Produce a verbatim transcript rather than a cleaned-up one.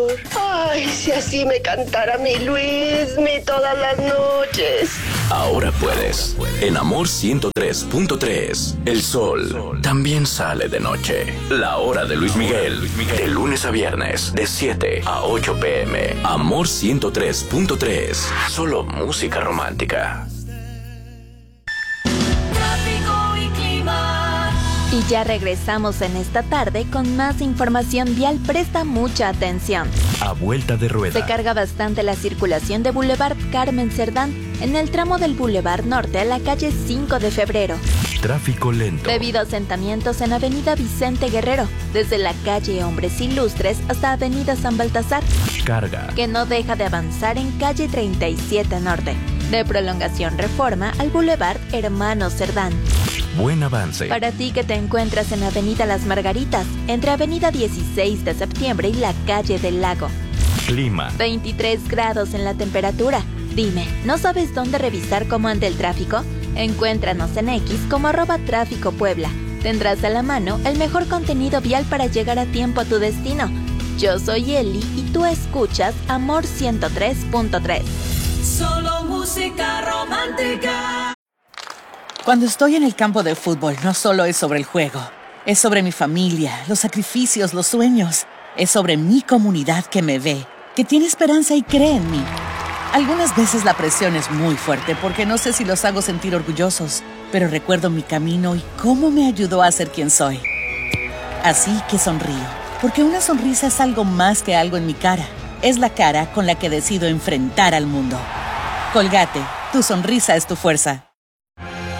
Ay, si así me cantara mi Luismi todas las noches. Ahora puedes. En Amor ciento tres punto tres. El sol también sale de noche. La hora de Luis Miguel. De lunes a viernes, de siete a ocho pm. Amor ciento tres punto tres. Solo música romántica. Y ya regresamos en esta tarde con más información vial. Presta mucha atención. A vuelta de rueda. Se carga bastante la circulación de Boulevard Carmen Cerdán en el tramo del Boulevard Norte a la calle cinco de febrero. Tráfico lento. Debido a asentamientos en Avenida Vicente Guerrero, desde la calle Hombres Ilustres hasta Avenida San Baltasar. Carga. Que no deja de avanzar en calle treinta y siete Norte. De Prolongación Reforma al Boulevard Hermanos Cerdán. Buen avance. Para ti que te encuentras en Avenida Las Margaritas, entre Avenida dieciséis de septiembre y la calle del Lago. Clima. veintitrés grados en la temperatura. Dime, ¿no sabes dónde revisar cómo anda el tráfico? Encuéntranos en X como arroba tráfico Puebla. Tendrás a la mano el mejor contenido vial para llegar a tiempo a tu destino. Yo soy Eli y tú escuchas Amor ciento tres punto tres. Solo música romántica. Cuando estoy en el campo de fútbol, no solo es sobre el juego. Es sobre mi familia, los sacrificios, los sueños. Es sobre mi comunidad que me ve, que tiene esperanza y cree en mí. Algunas veces la presión es muy fuerte porque no sé si los hago sentir orgullosos, pero recuerdo mi camino y cómo me ayudó a ser quien soy. Así que sonrío, porque una sonrisa es algo más que algo en mi cara. Es la cara con la que decido enfrentar al mundo. Colgate, tu sonrisa es tu fuerza.